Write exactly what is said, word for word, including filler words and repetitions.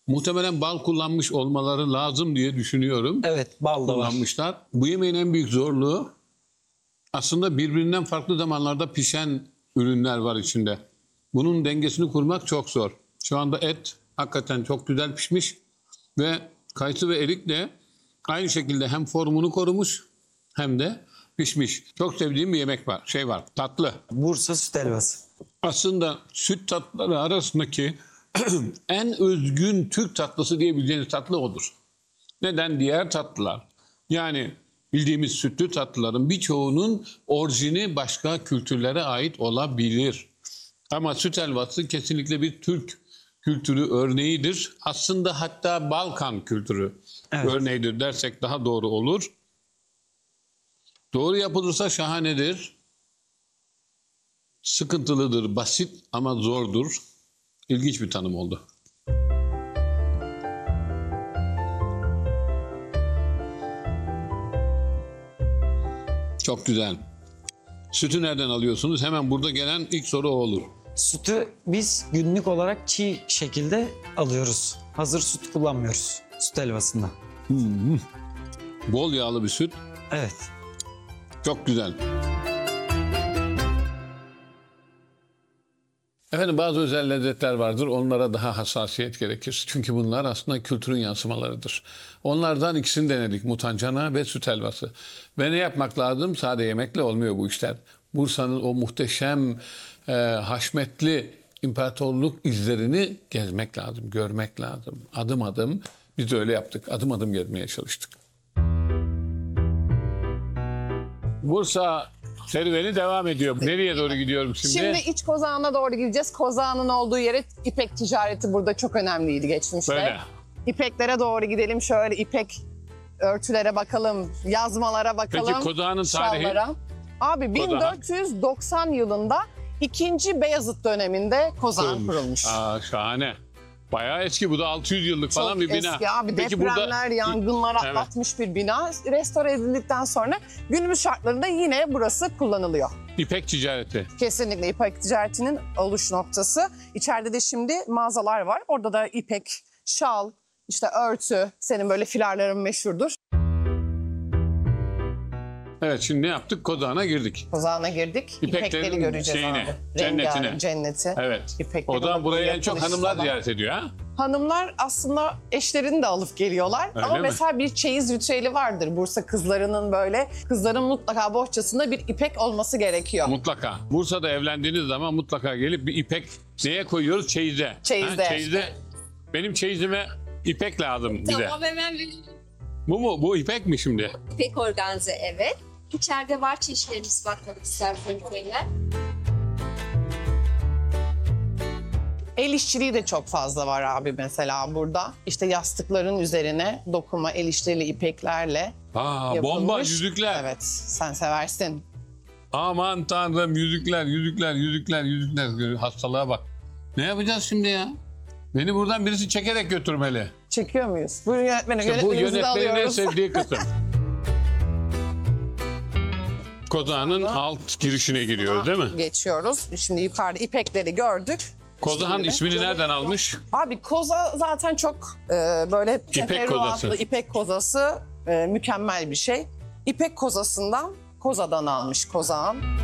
Muhtemelen bal kullanmış olmaları lazım diye düşünüyorum. Evet, bal da var. Kullanmışlar. Bu yemeğin en büyük zorluğu aslında birbirinden farklı zamanlarda pişen ürünler var içinde. Bunun dengesini kurmak çok zor. Şu anda et hakikaten çok güzel pişmiş ve kayısı ve erik de aynı şekilde hem formunu korumuş hem de pişmiş. Çok sevdiğim bir yemek var. Şey var, tatlı. Bursa süt helvası. Aslında süt tatlıları arasındaki en özgün Türk tatlısı diyebileceğiniz tatlı odur. Neden? Diğer tatlılar. Yani bildiğimiz sütlü tatlıların birçoğunun orijini başka kültürlere ait olabilir. Ama süt helvası kesinlikle bir Türk kültürü örneğidir. Aslında hatta Balkan kültürü Evet. örneğidir dersek daha doğru olur. Doğru yapılırsa şahanedir. Sıkıntılıdır, basit ama zordur. İlginç bir tanım oldu. Çok güzel. Sütü nereden alıyorsunuz? Hemen burada gelen ilk soru o olur. Sütü biz günlük olarak çiğ şekilde alıyoruz. Hazır süt kullanmıyoruz süt helvasında. Bol yağlı bir süt. Evet. Çok güzel. Efendim bazı özel lezzetler vardır. Onlara daha hassasiyet gerekir. Çünkü bunlar aslında kültürün yansımalarıdır. Onlardan ikisini denedik. Mutancana ve süt helvası. Ve ne yapmak lazım? Sade yemekle olmuyor bu işler. Bursa'nın o muhteşem, e, haşmetli imparatorluk izlerini gezmek lazım, görmek lazım. Adım adım biz de öyle yaptık. Adım adım gezmeye çalıştık. Bursa serüveni devam ediyor. Nereye doğru gidiyorum şimdi? Şimdi iç Kozağı'na doğru gideceğiz. Kozağı'nın olduğu yere ipek ticareti burada çok önemliydi geçmişte. Böyle. İpeklere doğru gidelim. Şöyle ipek örtülere bakalım, yazmalara bakalım. Peki Kozağı'nın tarihi? şallara. Abi bin dört yüz doksan yılında ikinci Beyazıt döneminde Kozağın kurulmuş. Aa, şahane. Bayağı eski. Bu da altı yüz yıllık falan Çok bir bina. eski abi. Peki Depremler, burada... yangınlar Evet. atlatmış bir bina. Restore edildikten sonra günümüz şartlarında yine burası kullanılıyor. İpek ticareti. Kesinlikle ipek ticaretinin oluş noktası. İçeride de şimdi mağazalar var. Orada da ipek, şal, işte örtü, senin böyle filarların meşhurdur. Evet, şimdi ne yaptık? Kozağı'na girdik. Kozağına girdik. İpeklerin İpekleri göreceğiz şeyine, abi. cennetine. Rengarenk cenneti. Evet. İpeklerin O da buraya en çok yapılış hanımlar falan. ziyaret ediyor ha? Hanımlar aslında eşlerini de alıp geliyorlar. Öyle Ama mi? mesela bir çeyiz ritüeli vardır. Bursa kızlarının böyle, kızların mutlaka bohçasında bir ipek olması gerekiyor. Mutlaka. Bursa'da evlendiğiniz zaman mutlaka gelip bir ipek neye koyuyoruz? Çeyize. Çeyizde. Ha, çeyizde. Benim çeyizime ipek lazım bir de. Tamam hemen vereyim. Bu mu? Bu ipek mi şimdi? İpek organze evet. İçeride var çeşitlerimiz bakmak isterseniz beyler. El işçiliği de çok fazla var abi mesela burada. İşte yastıkların üzerine dokuma el işleri ipeklerle Aa, yapılmış. bomba yüzükler. Evet, sen seversin. Aman tanrım, yüzükler, yüzükler, yüzükler, yüzükler. Hastalığa bak. Ne yapacağız şimdi ya? Beni buradan birisi çekerek götürmeli. Çekiyor muyuz? Buyurun yönetmenim, İşte bu yönetmenimizi de yönetmenin en alıyoruz. sevdiği kısım. Kozağı'nın alt girişine giriyoruz değil mi? Geçiyoruz. Şimdi yukarıda ipekleri gördük. Kozağın Şimdi- ismini nereden almış? Abi koza zaten çok e, böyle teferruatlı, kozası. ipek kozası e, mükemmel bir şey. İpek kozasından, kozadan almış kozağın.